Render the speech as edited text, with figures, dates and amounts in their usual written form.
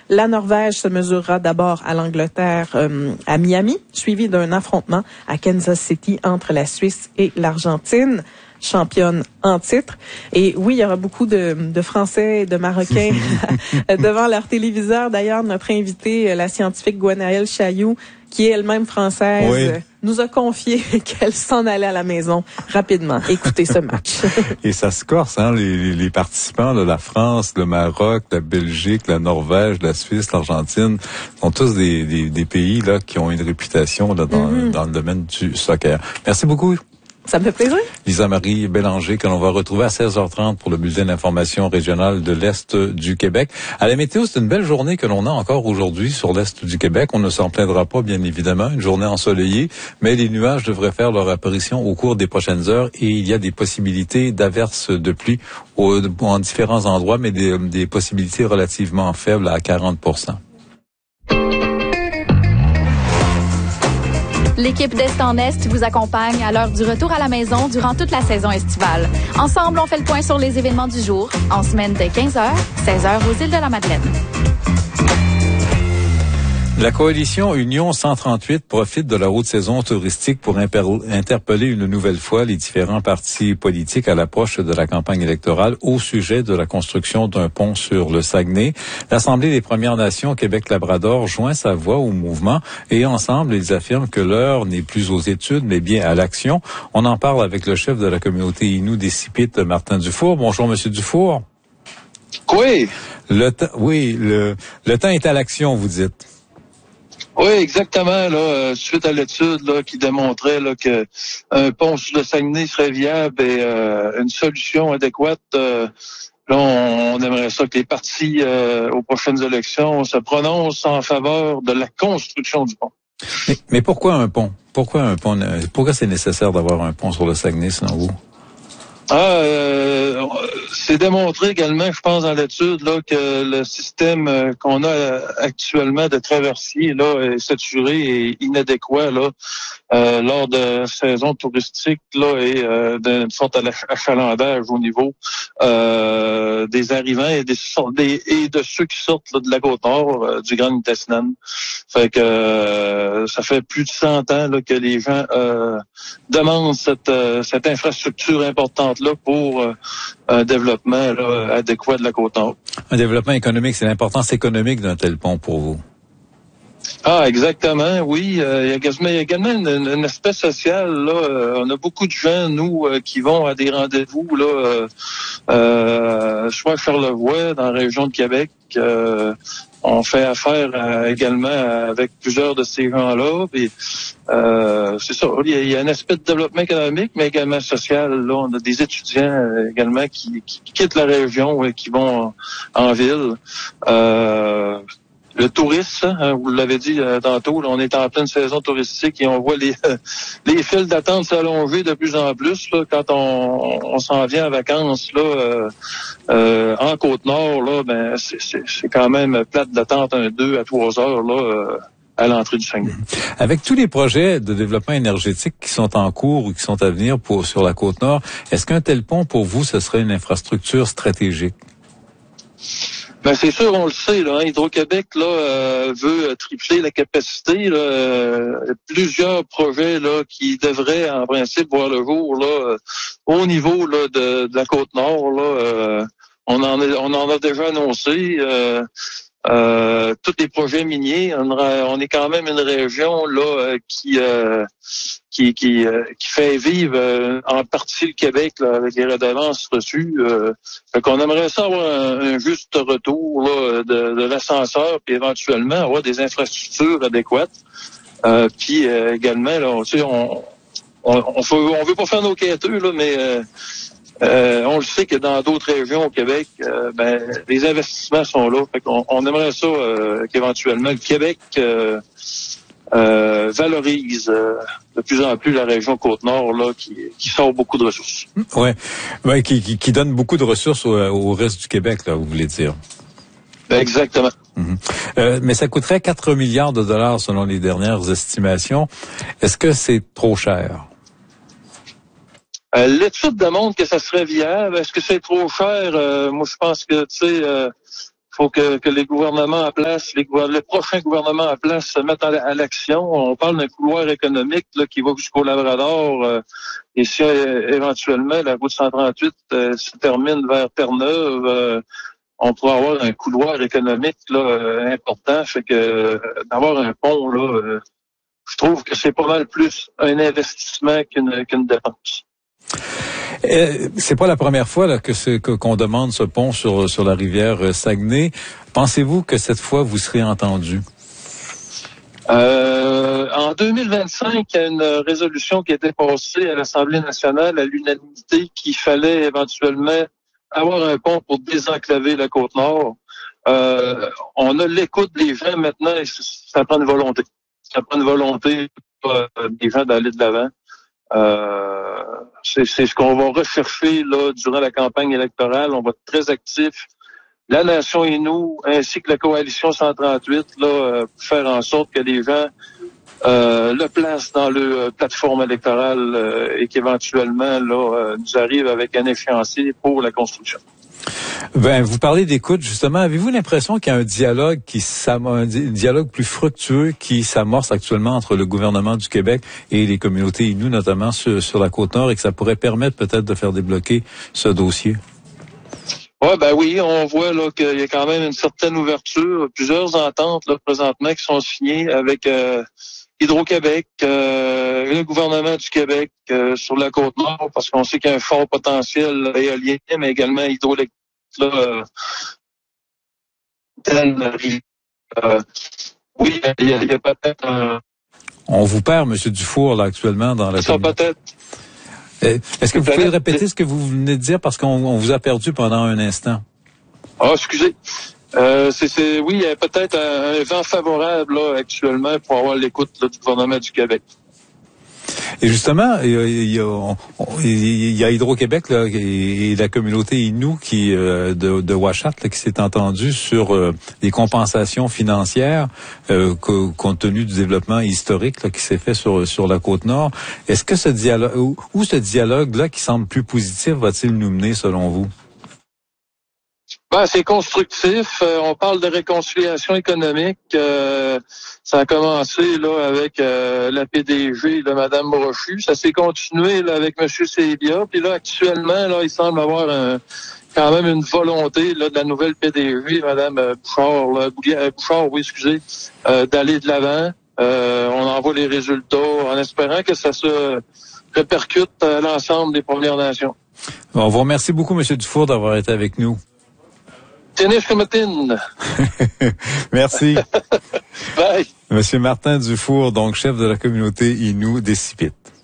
La Norvège se mesurera d'abord à l'Angleterre, à Miami, suivi d'un affrontement à Kansas City entre la Suisse et l'Argentine, championne en titre. Et oui, il y aura beaucoup de Français et de Marocains devant leur téléviseur. D'ailleurs, notre invitée, la scientifique Gwenaëlle Chailloux, qui est elle-même française, nous a confié qu'elle s'en allait à la maison rapidement écouter ce match. Et ça se corse, hein, les participants de la France, le Maroc, la Belgique, la Norvège, la Suisse, l'Argentine, sont tous des pays là qui ont une réputation là, dans le domaine du soccer. Merci beaucoup. Ça me fait plaisir. Lisa-Marie Bélanger, que l'on va retrouver à 16h30 pour le bulletin d'information régionale de l'Est du Québec. À la météo, c'est une belle journée que l'on a encore aujourd'hui sur l'Est du Québec. On ne s'en plaindra pas, bien évidemment. Une journée ensoleillée, mais les nuages devraient faire leur apparition au cours des prochaines heures et il y a des possibilités d'averses de pluie en différents endroits, mais des possibilités relativement faibles à 40%. L'équipe d'Est en Est vous accompagne à l'heure du retour à la maison durant toute la saison estivale. Ensemble, on fait le point sur les événements du jour, en semaine de 15h, 16h aux îles de la Madeleine. La coalition Union 138 profite de la haute saison touristique pour interpeller une nouvelle fois les différents partis politiques à l'approche de la campagne électorale au sujet de la construction d'un pont sur le Saguenay. L'Assemblée des Premières Nations Québec-Labrador joint sa voix au mouvement et ensemble, ils affirment que l'heure n'est plus aux études, mais bien à l'action. On en parle avec le chef de la communauté Innu des Sipites, Martin Dufour. Bonjour, Monsieur Dufour. Oui. Le temps est à l'action, vous dites. Oui, exactement. Là, suite à l'étude là, qui démontrait là, que un pont sur le Saguenay serait viable et une solution adéquate, là, on aimerait ça que les partis aux prochaines élections se prononcent en faveur de la construction du pont. Mais pourquoi un pont? Pourquoi un pont? Pourquoi c'est nécessaire d'avoir un pont sur le Saguenay, selon vous? C'est démontré également, je pense, dans l'étude, là, que le système qu'on a actuellement de traversier là est saturé et inadéquat là lors de saison touristique là et d'une forte achalandage au niveau des arrivants et de ceux qui sortent là, de la Côte-Nord du Grand Nitassinan. Fait que ça fait plus de 100 ans là, que les gens demandent cette infrastructure importante là pour un développement là, adéquat de la Côte-Nord. Un développement économique, c'est l'importance économique d'un tel pont pour vous. Ah, exactement, oui. Il y a également une aspect social, là. On a beaucoup de gens, nous, qui vont à des rendez-vous, là, soit à Charlevoix, dans la région de Québec. On fait affaire également avec plusieurs de ces gens-là. Puis, c'est ça. Il y a un aspect de développement économique, mais également social. Là, on a des étudiants également qui quittent la région et qui vont en ville. Le tourisme, hein, vous l'avez dit tantôt, là, on est en pleine saison touristique et on voit les files d'attente s'allonger de plus en plus là, quand on s'en vient en vacances là, en Côte-Nord. Là, ben c'est quand même plate d'attente 2 à 3 heures là. À l'entrée du Saguenay. Avec tous les projets de développement énergétique qui sont en cours ou qui sont à venir sur la Côte-Nord, est-ce qu'un tel pont, pour vous, ce serait une infrastructure stratégique? Ben c'est sûr, on le sait. Là, Hydro-Québec là veut tripler la capacité. Là, plusieurs projets là qui devraient en principe voir le jour là au niveau là de la Côte-Nord. Là, on en a déjà annoncé. Tous les projets miniers, on est quand même une région là qui fait vivre en partie le Québec là, avec les redevances reçues. Fait qu'on aimerait ça avoir un juste retour là, de l'ascenseur, puis éventuellement avoir des infrastructures adéquates. Puis également, là, on veut pas faire nos quêteux, là, mais on le sait que dans d'autres régions au Québec, les investissements sont là. Fait qu'on aimerait ça qu'éventuellement le Québec valorise de plus en plus la région Côte-Nord là, qui sort beaucoup de ressources. Ouais, qui donne beaucoup de ressources au reste du Québec, là, vous voulez dire. Exactement. Mais ça coûterait 4 milliards de dollars selon les dernières estimations. Est-ce que c'est trop cher? L'étude démontre que ça serait viable. Est-ce que c'est trop cher? Moi, je pense que, tu sais, faut que les gouvernements en place, le prochain gouvernement en place se mettent à l'action. On parle d'un couloir économique là, qui va jusqu'au Labrador. Et si éventuellement la route 138 se termine vers Terre-Neuve, on pourra avoir un couloir économique là important. Fait que d'avoir un pont là, je trouve que c'est pas mal plus un investissement qu'une dépense. C'est pas la première fois là qu'on demande ce pont sur la rivière Saguenay. Pensez-vous que cette fois vous serez entendu? En 2025, il y a une résolution qui a été passée à l'Assemblée nationale à l'unanimité qu'il fallait éventuellement avoir un pont pour désenclaver la Côte-Nord. On a l'écoute des gens maintenant et ça prend une volonté. Ça prend une volonté des gens d'aller de l'avant. C'est ce qu'on va rechercher là durant la campagne électorale. On va être très actifs. La Nation et nous, ainsi que la Coalition 138, là, pour faire en sorte que les gens le placent dans le plateforme électorale et qu'éventuellement là nous arrivent avec un échéancier pour la construction. Ben, vous parlez d'écoute, justement. Avez-vous l'impression qu'il y a un dialogue plus fructueux qui s'amorce actuellement entre le gouvernement du Québec et les communautés Innu, notamment sur la Côte-Nord, et que ça pourrait permettre peut-être de faire débloquer ce dossier? Ouais, ben oui, on voit là qu'il y a quand même une certaine ouverture, plusieurs ententes là présentement qui sont signées avec Hydro-Québec, le gouvernement du Québec sur la Côte-Nord, parce qu'on sait qu'il y a un fort potentiel éolien, mais également hydroélectrique. Là, oui, il y a peut-être un... On vous perd, M. Dufour, là, actuellement, dans la... Ça peut-être. Est-ce que vous pouvez répéter ce que vous venez de dire, parce qu'on vous a perdu pendant un instant? Ah, excusez. Oui, il y a peut-être un vent favorable là, actuellement pour avoir l'écoute là, du gouvernement du Québec. Et justement, il y a Hydro-Québec là, et la communauté Innu de Ouachat là, qui s'est entendue sur les compensations financières compte tenu du développement historique là, qui s'est fait sur la Côte-Nord. Est-ce que ce dialogue-là qui semble plus positif va-t-il nous mener selon vous? C'est constructif. On parle de réconciliation économique. Ça a commencé là avec la PDG de Mme Brochu. Ça s'est continué là, avec M. Sébia. Puis là, actuellement, là, il semble avoir quand même une volonté là, de la nouvelle PDG, Mme Bouchard, d'aller de l'avant. On en voit les résultats en espérant que ça se répercute à l'ensemble des Premières Nations. On vous remercie beaucoup, M. Dufour, d'avoir été avec nous. Merci. Bye. Monsieur Martin Dufour, donc chef de la communauté Innu des Sipites.